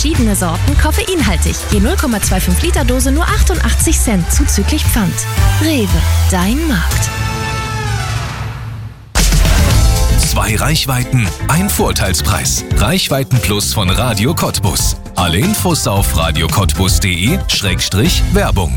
verschiedene Sorten, koffeinhaltig. Je 0,25 Liter Dose nur 88 Cent, zuzüglich Pfand. Rewe, dein Markt. 2 Reichweiten, ein Vorteilspreis. Reichweiten Plus von Radio Cottbus. Alle Infos auf radiocottbus.de/Werbung.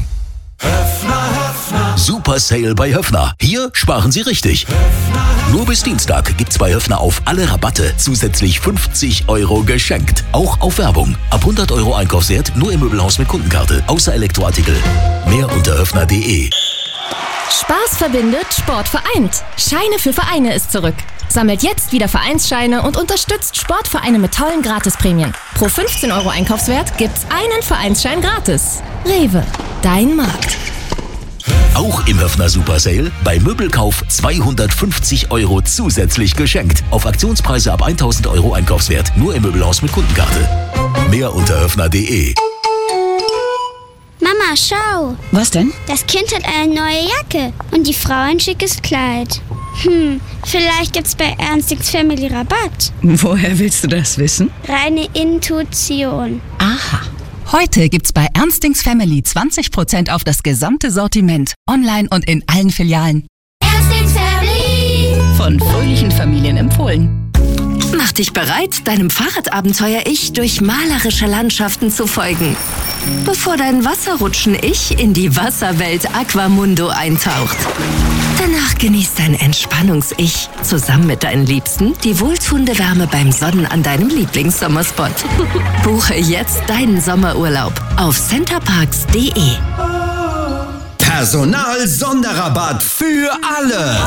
Super Sale bei Höffner. Hier sparen Sie richtig. Nur bis Dienstag gibt's bei Höffner auf alle Rabatte zusätzlich 50 € geschenkt. Auch auf Werbung. Ab 100 € Einkaufswert nur im Möbelhaus mit Kundenkarte. Außer Elektroartikel. Mehr unter höffner.de. Spaß verbindet, Sport vereint. Scheine für Vereine ist zurück. Sammelt jetzt wieder Vereinsscheine und unterstützt Sportvereine mit tollen Gratisprämien. Pro 15 € Einkaufswert gibt's einen Vereinsschein gratis. Rewe, dein Markt. Auch im Höffner Super Sale bei Möbelkauf 250 € zusätzlich geschenkt. Auf Aktionspreise ab 1000 € Einkaufswert. Nur im Möbelhaus mit Kundenkarte. Mehr unter höffner.de. Mama, schau. Was denn? Das Kind hat eine neue Jacke und die Frau ein schickes Kleid. Vielleicht gibt's bei Ernstings Family Rabatt. Woher willst du das wissen? Reine Intuition. Aha. Heute gibt's bei Ernstings Family 20% auf das gesamte Sortiment. Online und in allen Filialen. Ernstings Family. Von fröhlichen Familien empfohlen. Mach dich bereit, deinem Fahrradabenteuer-Ich durch malerische Landschaften zu folgen. Bevor dein Wasserrutschen-Ich in die Wasserwelt Aquamundo eintaucht. Danach genießt dein Entspannungs-Ich zusammen mit deinen Liebsten die wohltuende Wärme beim Sonnen an deinem Lieblingssommerspot. Buche jetzt deinen Sommerurlaub auf centerparks.de. Personal-Sonderrabatt für alle.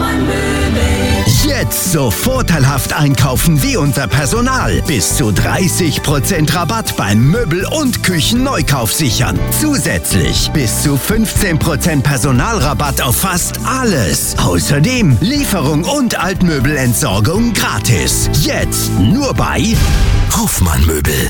Jetzt so vorteilhaft einkaufen wie unser Personal. Bis zu 30% Rabatt beim Möbel- und Küchenneukauf sichern. Zusätzlich bis zu 15% Personalrabatt auf fast alles. Außerdem Lieferung und Altmöbelentsorgung gratis. Jetzt nur bei Hoffmann Möbel.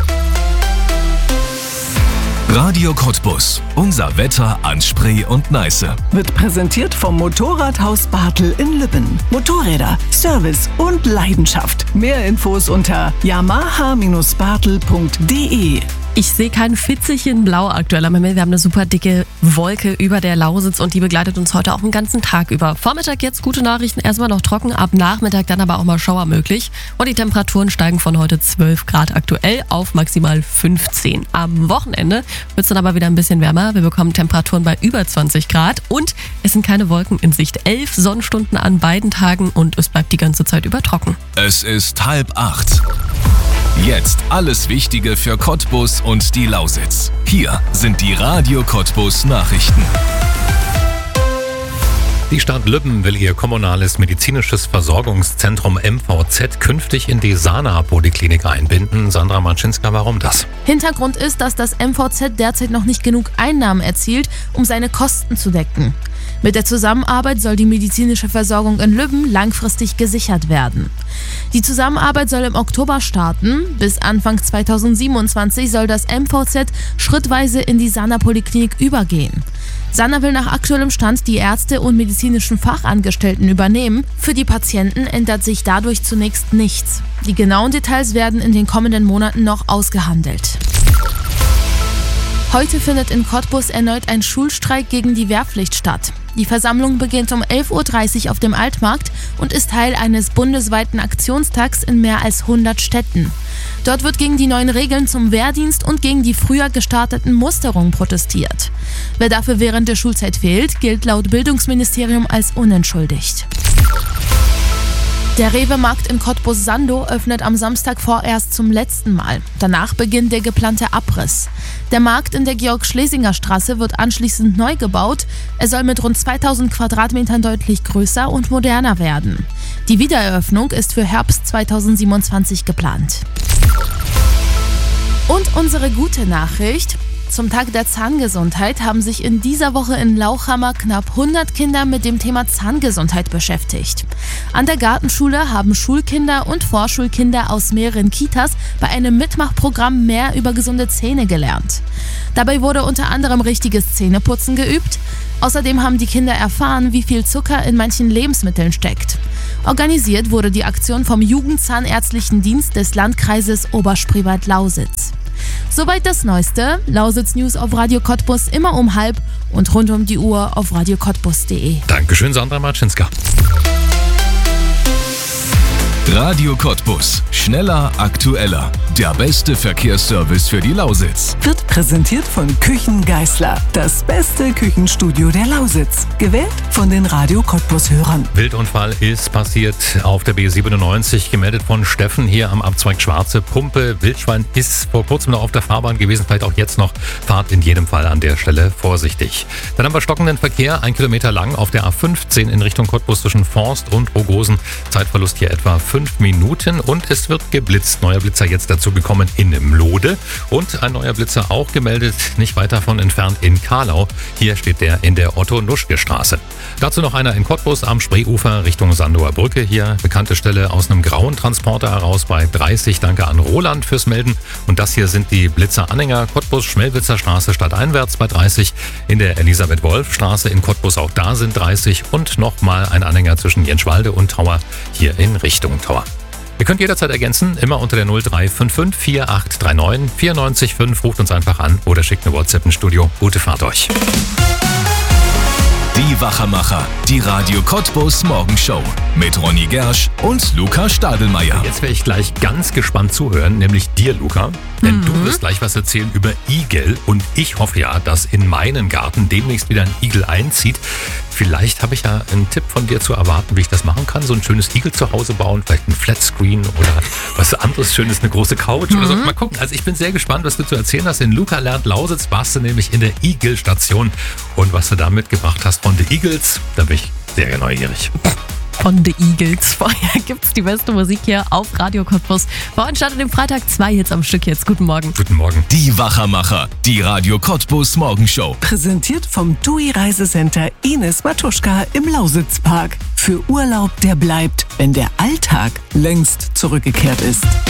Radio Cottbus. Unser Wetter an Spree und Neiße. Wird präsentiert vom Motorradhaus Bartel in Lübben. Motorräder, Service und Leidenschaft. Mehr Infos unter yamaha-bartel.de. Ich sehe kein Fitzelchen blau aktuell am Himmel. Wir haben eine super dicke Wolke über der Lausitz und die begleitet uns heute auch den ganzen Tag über. Vormittag jetzt gute Nachrichten, erstmal noch trocken, ab Nachmittag dann aber auch mal Schauer möglich. Und die Temperaturen steigen von heute 12 Grad aktuell auf maximal 15. Am Wochenende wird es dann aber wieder ein bisschen wärmer. Wir bekommen Temperaturen bei über 20 Grad und es sind keine Wolken in Sicht. 11 Sonnenstunden an beiden Tagen und es bleibt die ganze Zeit über trocken. Es ist 7:30. Jetzt alles Wichtige für Cottbus und die Lausitz. Hier sind die Radio Cottbus Nachrichten. Die Stadt Lübben will ihr kommunales medizinisches Versorgungszentrum MVZ künftig in die Sana-Poliklinik einbinden. Sandra Matschinska, warum das? Hintergrund ist, dass das MVZ derzeit noch nicht genug Einnahmen erzielt, um seine Kosten zu decken. Mit der Zusammenarbeit soll die medizinische Versorgung in Lübben langfristig gesichert werden. Die Zusammenarbeit soll im Oktober starten. Bis Anfang 2027 soll das MVZ schrittweise in die Sana-Poliklinik übergehen. Sana will nach aktuellem Stand die Ärzte und medizinischen Fachangestellten übernehmen. Für die Patienten ändert sich dadurch zunächst nichts. Die genauen Details werden in den kommenden Monaten noch ausgehandelt. Heute findet in Cottbus erneut ein Schulstreik gegen die Wehrpflicht statt. Die Versammlung beginnt um 11:30 Uhr auf dem Altmarkt und ist Teil eines bundesweiten Aktionstags in mehr als 100 Städten. Dort wird gegen die neuen Regeln zum Wehrdienst und gegen die früher gestarteten Musterungen protestiert. Wer dafür während der Schulzeit fehlt, gilt laut Bildungsministerium als unentschuldigt. Der Rewe-Markt in Cottbus-Sandow öffnet am Samstag vorerst zum letzten Mal. Danach beginnt der geplante Abriss. Der Markt in der Georg-Schlesinger-Straße wird anschließend neu gebaut. Er soll mit rund 2000 Quadratmetern deutlich größer und moderner werden. Die Wiedereröffnung ist für Herbst 2027 geplant. Und unsere gute Nachricht: Zum Tag der Zahngesundheit haben sich in dieser Woche in Lauchhammer knapp 100 Kinder mit dem Thema Zahngesundheit beschäftigt. An der Gartenschule haben Schulkinder und Vorschulkinder aus mehreren Kitas bei einem Mitmachprogramm mehr über gesunde Zähne gelernt. Dabei wurde unter anderem richtiges Zähneputzen geübt. Außerdem haben die Kinder erfahren, wie viel Zucker in manchen Lebensmitteln steckt. Organisiert wurde die Aktion vom Jugendzahnärztlichen Dienst des Landkreises Oberspreewald-Lausitz. Soweit das Neueste. Lausitz News auf Radio Cottbus immer um 12:30 und rund um die Uhr auf radiocottbus.de. Dankeschön, Sandra Marczynska. Radio Cottbus. Schneller, aktueller. Der beste Verkehrsservice für die Lausitz. Wird präsentiert von Küchen Geisler. Das beste Küchenstudio der Lausitz. Gewählt von den Radio Cottbus-Hörern. Wildunfall ist passiert auf der B97, gemeldet von Steffen hier am Abzweig Schwarze Pumpe. Wildschwein ist vor kurzem noch auf der Fahrbahn gewesen, vielleicht auch jetzt noch. Fahrt in jedem Fall an der Stelle vorsichtig. Dann haben wir stockenden Verkehr, 1 Kilometer lang auf der A15 in Richtung Cottbus zwischen Forst und Rogosen. Zeitverlust hier etwa 5 Minuten und es wird geblitzt. Neuer Blitzer jetzt dazu gekommen in Mlode und ein neuer Blitzer auch gemeldet, nicht weit davon entfernt in Kahlau. Hier steht der in der Otto-Nuschke-Straße. Dazu noch einer in Cottbus am Spreeufer Richtung Sandower Brücke. Hier bekannte Stelle aus einem grauen Transporter heraus bei 30. Danke an Roland fürs Melden. Und das hier sind die Blitzer-Anhänger. Cottbus Schmelwitzer Straße stadteinwärts bei 30. In der Elisabeth-Wolf-Straße in Cottbus auch da sind 30. Und nochmal ein Anhänger zwischen Jenschwalde und Tauer hier in Richtung Tauer. Ihr könnt jederzeit ergänzen, immer unter der 0355 4839 94 5. Ruft uns einfach an oder schickt eine WhatsApp ins Studio. Gute Fahrt euch. Die Wachermacher, die Radio Cottbus Morgenshow mit Ronny Gersch und Luca Stadelmeier. Jetzt werde ich gleich ganz gespannt zuhören, nämlich dir, Luca. Denn du wirst gleich was erzählen über Igel. Und ich hoffe ja, dass in meinen Garten demnächst wieder ein Igel einzieht. Vielleicht habe ich ja einen Tipp von dir zu erwarten, wie ich das machen kann. So ein schönes Igel zu Hause bauen, vielleicht ein Flatscreen oder was anderes Schönes, eine große Couch oder so. Mal gucken. Also ich bin sehr gespannt, was du zu erzählen hast. In Luca lernt Lausitz warst du nämlich in der Igel-Station. Und was du da mitgebracht hast von The Eagles, da bin ich sehr neugierig. Von The Eagles. Vorher gibt's die beste Musik hier auf Radio Cottbus. Bei uns startet am Freitag 2 Hits am Stück jetzt. Guten Morgen. Guten Morgen. Die Wachermacher, die Radio Cottbus Morgenshow. Präsentiert vom TUI Reisecenter Ines Matuschka im Lausitzpark. Für Urlaub, der bleibt, wenn der Alltag längst zurückgekehrt ist.